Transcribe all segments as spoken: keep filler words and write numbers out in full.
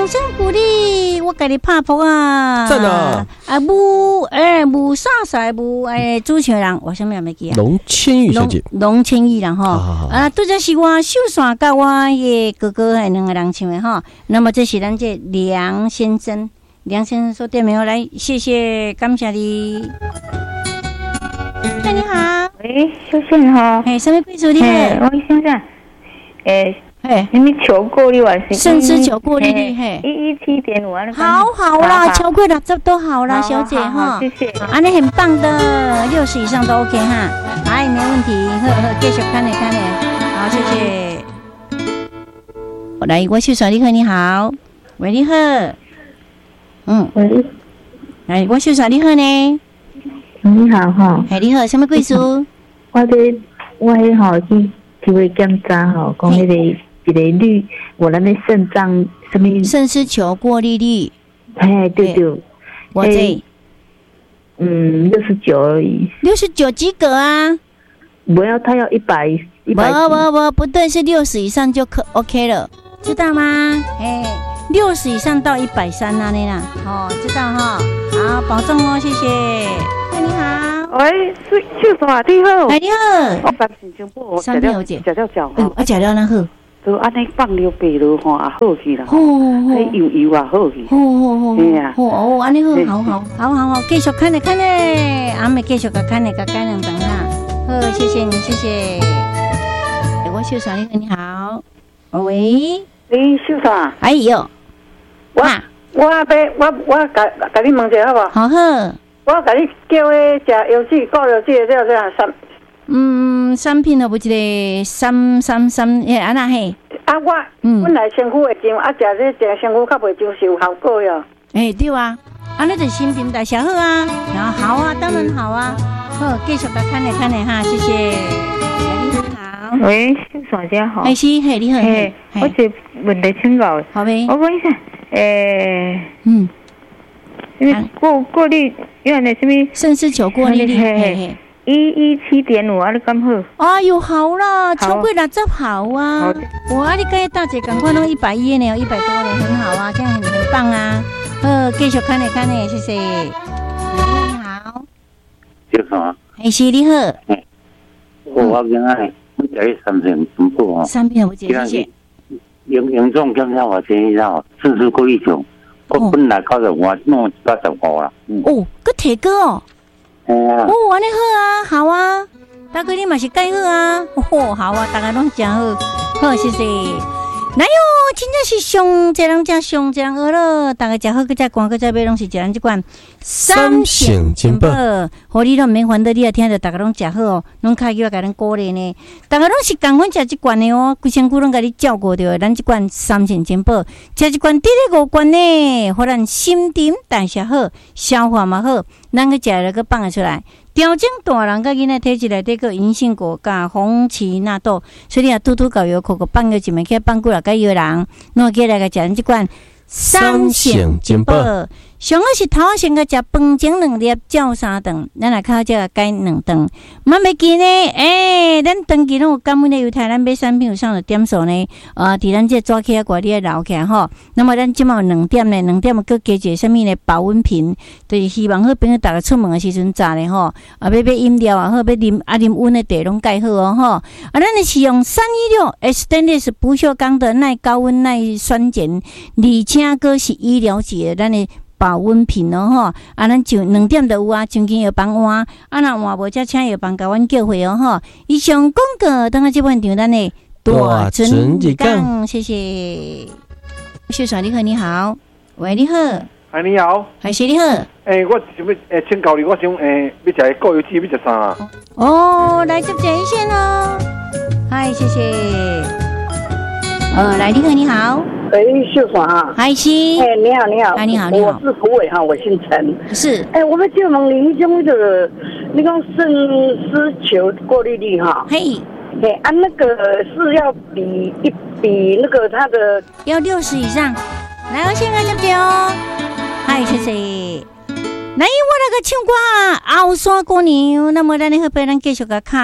掌声鼓励，我给你拍扑啊！ 赞啊！ 啊，武诶，武啥赛武诶，主持人我什么也没记啊？ 龙千玉小姐， 龙千玉啦哈。啊，拄则是我秀山甲我的哥哥诶两个人唱的哈。那么这是咱这梁先生，梁先生说对没有？来，谢谢，感谢你。哎，你好。 喂，秀贤哈。 哎，什么贵族你好？ 我想想，诶。 哎， 什么求过率啊？ 甚至求过率率，嘿， 一一七点五啊！ 好好啦，求过了，这都好啦，小姐哈， 谢谢。 啊，你很棒的，六十以上都 OK 哈，哎，没问题，呵呵，继续看你看你，好，谢谢。来，我秀爽你好，你好，喂，你好，嗯， 喂， 来，我秀爽你好呢， 你好哈， 哎，你好，什么贵族？ 我的我迄吼去去位检查吼，讲迄个。一个率，我那边肾脏什么？ 肾丝球过滤率。 哎，对对， 我这， 嗯，六十九而已。 六十九及格啊！ 我要他要一百一百。 不不不，不对，是六十以上就可 OK 了，知道吗？哎，六十以上到一百三啊，那啦，哦，知道哈，好，保重哦，谢谢。哎，你好。 喂，秀秀爽你好。 哎，你好。 我三心情不好， 三票姐， 食了脚。 嗯，我食了那好。 都安尼放了白了吼，也好去啦。 好， 迄油油也好去。 好好好， 对呀。 好哦，安尼好，好好，好好好，继续看咧看咧，阿妹继续甲看咧甲看两等啦。好，谢谢你，谢谢。我秀爽你你好，喂， 你秀爽？ 哎呦， 我我要我我甲甲你问一下好无？ 好好。 我甲你叫诶食药剂，高药剂这这样三。 嗯，产品都不一个三三三，诶，安那嘿？ 啊，我嗯，本来身躯会痒，啊，食这食身躯较袂痒，是有效果哟。 诶，对啊，啊，那就新陈代谢好啊，然后好啊，当然好啊。好，继续来看咧看咧哈，谢谢。你好， 喂，秀爽姐好。 哎是，嘿，你好。 嘿，我是问题请教。 好呗。 我问一下，诶， 嗯， 因为过过滤，因为那什么肾丝球过滤率，嘿嘿。 一一七点五啊，你刚好。 哎呦，好啦，超过六十好啊！我啊，你跟大姐赶快弄一百一呢，一百多呢，很好啊，这样很很棒啊！呃，继续看呢看呢，谢谢。你好， 叫什么？ 哎，是你好。 嗯，我今仔我食迄三片全部哦。 三片我谢谢。 严严重检查我建议啦，四十个以上，我本来九十五，弄八十五啦。 哦，个提高哦。 哦， 安尼好啊，好啊，大哥你嘛是介好啊，哦，好啊，大家拢真好，好谢谢。哪有，真正是上这人真上这人学咯，大家食好，搁再寒，搁再买，拢是食咱这款三省金宝， 互你都毋免烦恼，你也听着大家拢食好哦，拢开叫甲咱鼓励呢。大家拢是共款食这款的哦，规身躯拢甲你照顾着，咱这款三省金宝，食这款第二五罐呢，互咱新陈代谢好，消化嘛好，咱去食了个放得出来。调整大人甲囡仔体质内底个银杏果甲红荠纳豆，所以你啊拄拄搞药口个放个一枚去放过来甲药人，弄起来个食咱即款三省金宝。上好是头仔先个食饭前两粒，照三顿，咱来靠这个改两顿。莫袂记呢，诶、欸，咱长期拢有感恩的犹太，咱买产品有上的点数呢，呃，伫咱这抓起啊，挂你来留起来吼。那么咱即满有两点呢，两点搁加一个什么呢？保温瓶，就是希望好朋友逐个出门的时阵炸咧吼，啊，要买饮料啊，好要啉啊啉温的茶拢介好哦吼。啊，咱是使用三一六 Stainless 不锈钢的耐高温、耐酸碱，而且搁是医疗级的，咱的。保温瓶哦吼，啊，咱就两点就有啊，曾经药房换，啊，若换无则请药房甲阮叫回哦吼。以上广告，等下这半场咱的大船一港，谢谢。秀爽你好，你好，喂，你好， 哎，你好， 还是你好， 诶、欸，我想要诶，请教你，我想诶，要食高油鸡，要食啥啊？ 哦，来接这一线哦，嗨，谢谢。呃，来，你好，你好。 哎，秀爽啊！ 嗨，是。 哎，你好，你好。 哎，你好，你好。 我是胡伟哈，我姓陈。 是。 哎，我们就问你，迄种的，你讲肾丝球过滤率哈？ 嘿。 哎，啊，那个是要比一比那个它的要六十以上。来，我先来接接哦。嗨，谢谢。来，我那个唱歌后山姑娘，那么咱的后边咱继续个卡。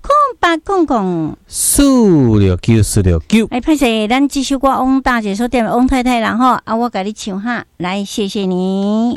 空八空空， 四六九四六九。 哎，歹势，咱继续我翁大姐说点翁太太，然后啊，我给你唱哈，来，谢谢你。